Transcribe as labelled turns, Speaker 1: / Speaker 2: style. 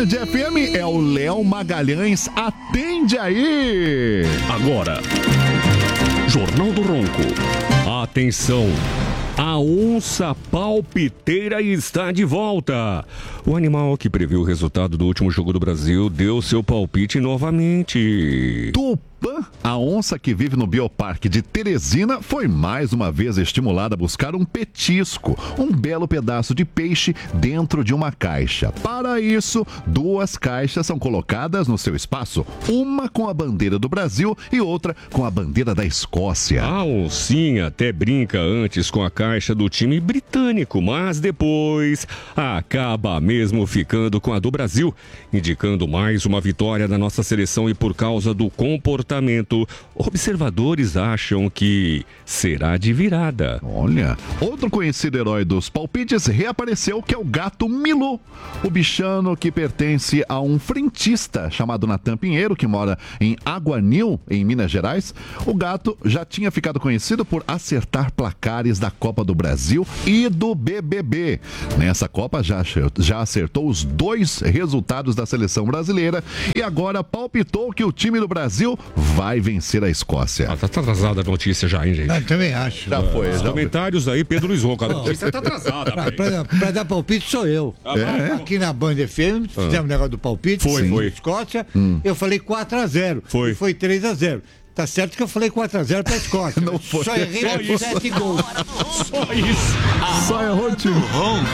Speaker 1: Band FM é o Léo Magalhães. Atende aí!
Speaker 2: Agora, Jornal do Ronco. Atenção! A onça palpiteira está de volta. O animal que previu o resultado do último jogo do Brasil deu seu palpite novamente.
Speaker 1: Tupã, a onça que vive no Bioparque de Teresina, foi mais uma vez estimulada a buscar um petisco, um belo pedaço de peixe dentro de uma caixa. Para isso, 2 caixas são colocadas no seu espaço, uma com a bandeira do Brasil e outra com a bandeira da Escócia.
Speaker 2: A oncinha até brinca antes com a caixa do time britânico, mas depois acaba mesmo ficando com a do Brasil, indicando mais uma vitória da nossa seleção. E por causa do comportamento, observadores acham que será de virada.
Speaker 1: Olha, outro conhecido herói dos palpites reapareceu, que é o gato Milu, o bichano que pertence a um frentista chamado Natan Pinheiro, que mora em Aguanil, em Minas Gerais. O gato já tinha ficado conhecido por acertar placares da Copa do Brasil e do BBB. Nessa Copa já acertou os 2 resultados da seleção brasileira e agora palpitou que o time do Brasil vai vencer a Escócia.
Speaker 2: Tá atrasada a notícia já, hein, gente?
Speaker 3: Eu também acho.
Speaker 1: Já foi.
Speaker 2: Os comentários aí, Pedro Luiz Ronco. A notícia tá atrasada.
Speaker 3: Pra dar palpite sou eu. Aqui na Band FM, fizemos o negócio do palpite.
Speaker 2: Foi.
Speaker 3: Escócia, eu falei 4-0.
Speaker 2: Foi.
Speaker 3: E foi 3-0. Tá certo que eu falei 4-0 pra Escócia.
Speaker 1: Não foi.
Speaker 3: Só errei por 7 gols.
Speaker 2: Só isso.
Speaker 1: Só errou o time.